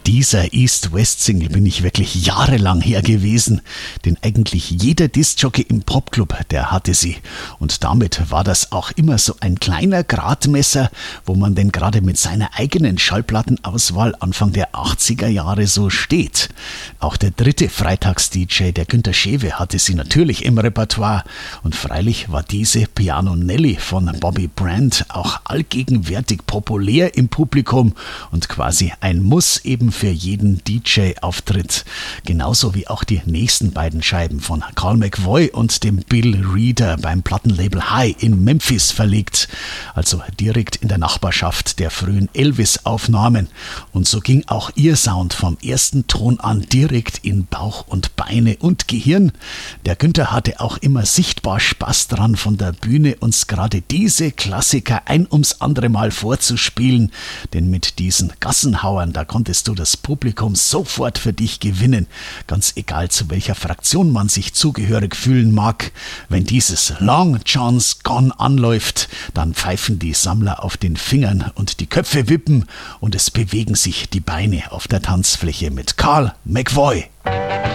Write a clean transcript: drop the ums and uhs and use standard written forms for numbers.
dieser East-West-Single bin ich wirklich jahrelang her gewesen, denn eigentlich jeder Diskjockey im Popclub, der hatte sie. Und damit war das auch immer so ein kleiner Gradmesser, wo man denn gerade mit seiner eigenen Schallplattenauswahl Anfang der 80er Jahre so steht. Auch der dritte Freitags-DJ, der Günter Schewe, hatte sie natürlich im Repertoire. Und freilich war diese Piano Nelly von Bobby Brandt auch allgegenwärtig populär im Publikum und quasi ein Muss eben für jeden DJ-Auftritt. Genauso wie auch die nächsten beiden Scheiben von Carl McVoy und dem Bill Reader beim Plattenlabel High in Memphis verlegt. Also direkt in der Nachbarschaft der frühen Elvis-Aufnahmen. Und so ging auch ihr Sound vom ersten Ton an direkt in Bauch und Beine und Gehirn. Der Günther hatte auch immer sichtbar Spaß dran, von der Bühne uns gerade diese Klassiker ein ums andere Mal vorzuspielen. Denn mit diesen Gassenhauern, da konntest du das Publikum sofort für dich gewinnen. Ganz egal, zu welcher Fraktion man sich zugehörig fühlen mag. Wenn dieses Long John's Gone anläuft, dann pfeifen die Sammler auf den Fingern und die Köpfe wippen und es bewegen sich die Beine auf der Tanzfläche mit Carl McVoy.